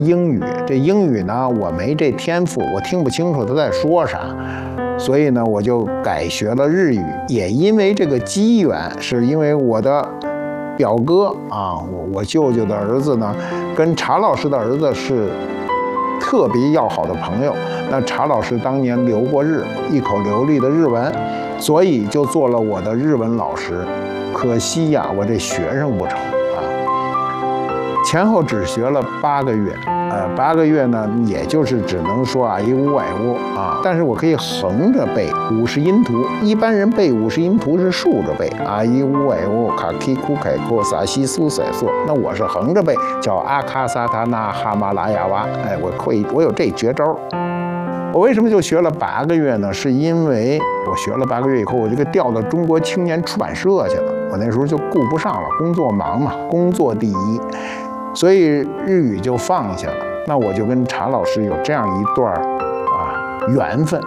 英语。这英语呢，我没这天赋，我听不清楚他在说啥，所以呢，我就改学了日语。也因为这个机缘，是因为我的表哥啊，我舅舅的儿子呢，跟查老师的儿子是特别要好的朋友。那查老师当年留过日，一口流利的日文，所以就做了我的日文老师。可惜呀，我这学生不成啊，前后只学了8个月。8个月呢，也就是只能说啊一无外物啊，但是我可以横着背50音图，一般人背50音图是竖着背啊，一无外物卡基库凯库萨西苏塞索，那我是横着背，叫阿卡萨塔那哈马拉雅哇，哎，我有这绝招。我为什么就学了8个月呢？是因为我学了8个月以后，我就给调到中国青年出版社去了，我那时候就顾不上了，工作忙嘛，工作第一。所以日语就放下了，那我就跟查老师有这样一段缘分。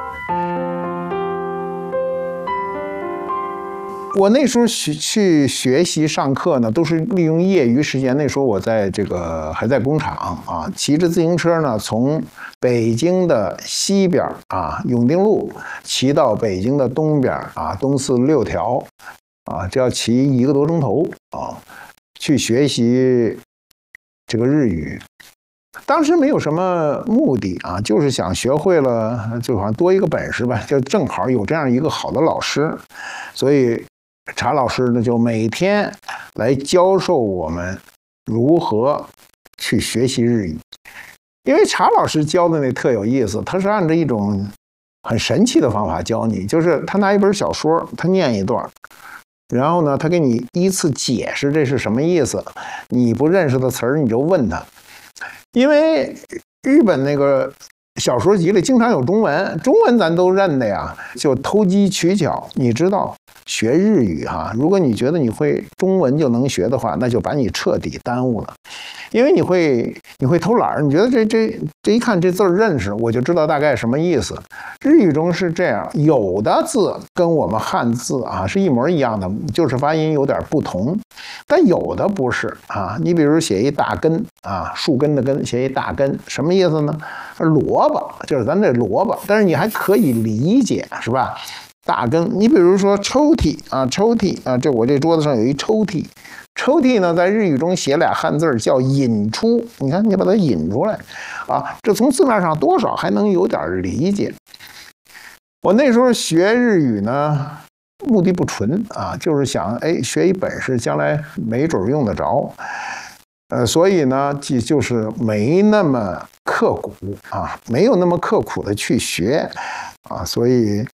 我那时候去学习上课呢，都是利用业余时间。那时候我在这个还在工厂啊，骑着自行车呢，从北京的西边啊永定路骑到北京的东边啊东四6条啊，这要骑1个多钟头啊，去学习这个日语。当时没有什么目的啊，就是想学会了，就好像多一个本事吧，就正好有这样一个好的老师，所以查老师呢就每天来教授我们如何去学习日语。因为查老师教的那特有意思，他是按照一种很神奇的方法教你，就是他拿一本小说，他念一段，然后呢，他给你依次解释这是什么意思。你不认识的词儿，你就问他。因为日本那个小说集里经常有中文，中文咱都认的呀，就投机取巧。你知道学日语哈，如果你觉得你会中文就能学的话，那就把你彻底耽误了。因为你会偷懒儿，你觉得这一看这字儿认识，我就知道大概什么意思。日语中是这样，有的字跟我们汉字啊是一模一样的，就是发音有点不同，但有的不是啊。你比如写一大根啊，树根的根，写一大根，什么意思呢？萝卜就是咱这萝卜，但是你还可以理解，是吧？大根，你比如说抽屉啊，抽屉啊，这我这桌子上有一抽屉。抽屉呢，在日语中写俩汉字叫引出，你看你把它引出来啊，这从字面上多少还能有点理解。我那时候学日语呢，目的不纯啊，就是想学一本事，将来没准用得着。所以呢，就是没那么刻苦啊，没有那么刻苦的去学啊，所以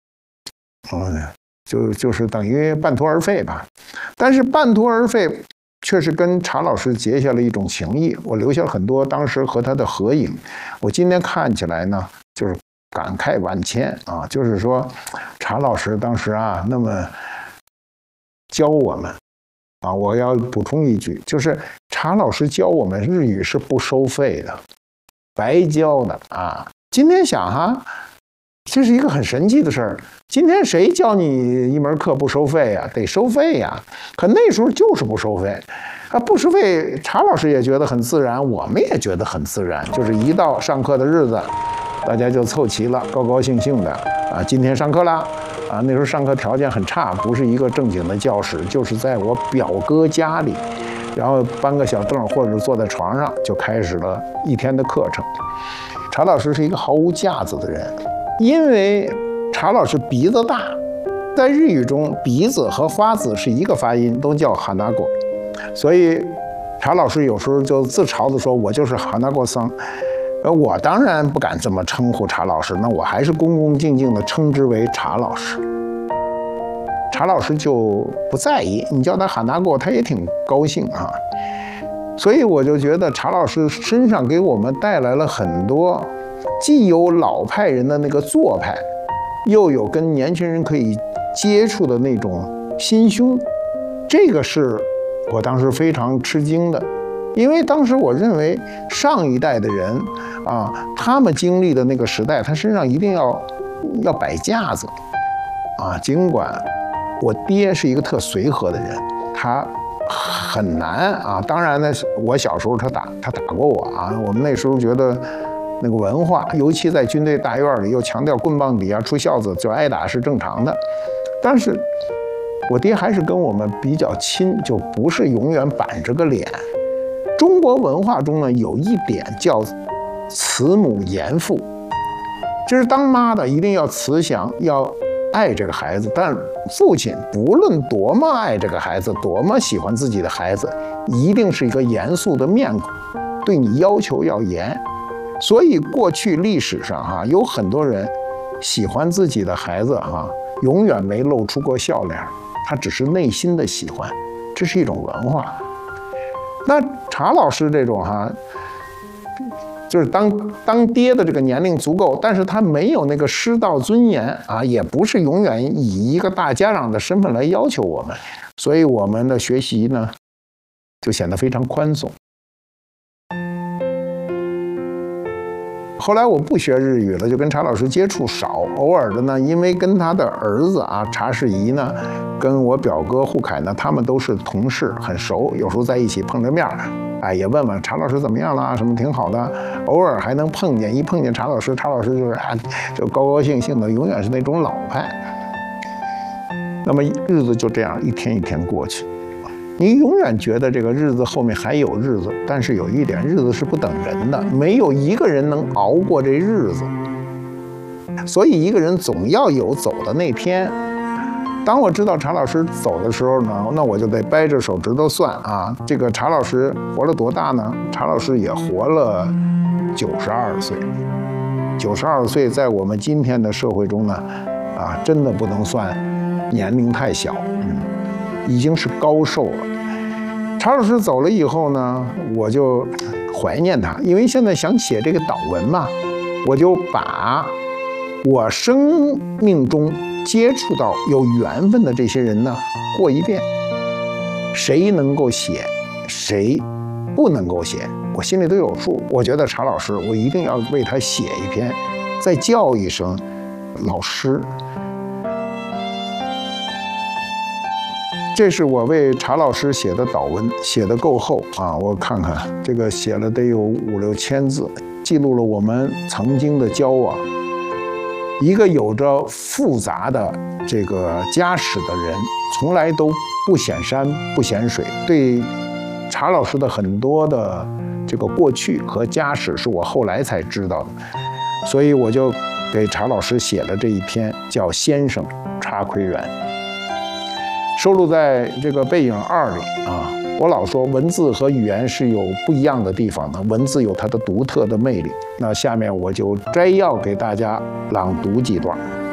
就是等于半途而废吧。但是半途而废却是跟查老师结下了一种情谊，我留下了很多当时和他的合影。我今天看起来呢，就是感慨万千啊，就是说查老师当时啊那么教我们啊，我要补充一句，就是查老师教我们日语是不收费的，白教的啊。今天想哈，这是一个很神奇的事儿。今天谁教你一门课不收费呀？得收费呀。可那时候就是不收费啊，不收费，查老师也觉得很自然，我们也觉得很自然。就是一到上课的日子，大家就凑齐了，高高兴兴的啊，今天上课啦啊。那时候上课条件很差，不是一个正经的教室，就是在我表哥家里，然后搬个小凳或者坐在床上，就开始了一天的课程。查老师是一个毫无架子的人。因为查老师鼻子大，在日语中鼻子和花子是一个发音，都叫哈纳果，所以查老师有时候就自嘲地说我就是哈纳果桑。我当然不敢这么称呼查老师，那我还是恭恭敬敬地称之为查老师。查老师就不在意，你叫他哈纳果他也挺高兴啊。所以我就觉得查老师身上给我们带来了很多既有老派人的那个做派，又有跟年轻人可以接触的那种心胸，这个是我当时非常吃惊的。因为当时我认为上一代的人啊，他们经历的那个时代，他身上一定要摆架子啊。尽管我爹是一个特随和的人，他很难啊。当然呢，我小时候他打过我啊。我们那时候觉得那个文化，尤其在军队大院里，又强调棍棒底下出孝子，就挨打是正常的。但是我爹还是跟我们比较亲，就不是永远板着个脸。中国文化中呢，有一点叫慈母严父，就是当妈的一定要慈祥，要爱这个孩子，但父亲不论多么爱这个孩子，多么喜欢自己的孩子，一定是一个严肃的面孔，对你要求要严。所以过去历史上有很多人喜欢自己的孩子永远没露出过笑脸，他只是内心的喜欢，这是一种文化。那查老师这种就是当爹的这个年龄足够，但是他没有那个师道尊严也不是永远以一个大家长的身份来要求我们，所以我们的学习呢就显得非常宽松。后来我不学日语了，就跟查老师接触少，偶尔的呢，因为跟他的儿子查世仪呢，跟我表哥户凯呢，他们都是同事，很熟，有时候在一起碰着面也问问查老师怎么样了，什么挺好的，偶尔还能碰见，一碰见查老师就是就高高兴兴的，永远是那种老派。那么日子就这样一天一天过去。你永远觉得这个日子后面还有日子，但是有一点，日子是不等人的，没有一个人能熬过这日子。所以一个人总要有走的那天。当我知道查老师走的时候呢，那我就得掰着手指头算这个查老师活了多大呢？查老师也活了92岁。92岁在我们今天的社会中呢，真的不能算年龄太小，已经是高寿了。查老师走了以后呢，我就怀念他，因为现在想写这个祷文嘛，我就把我生命中接触到有缘分的这些人呢过一遍，谁能够写，谁不能够写，我心里都有数。我觉得查老师，我一定要为他写一篇，再叫一声老师。这是我为查老师写的祷文，写得够厚我看看这个写了得有5、6千字，记录了我们曾经的交往。一个有着复杂的这个家史的人，从来都不显山不显水。对查老师的很多的这个过去和家史是我后来才知道的，所以我就给查老师写了这一篇，叫《先生查奎元》。收录在这个背影2里我老说文字和语言是有不一样的地方的，文字有它的独特的魅力。那下面我就摘要给大家朗读几段。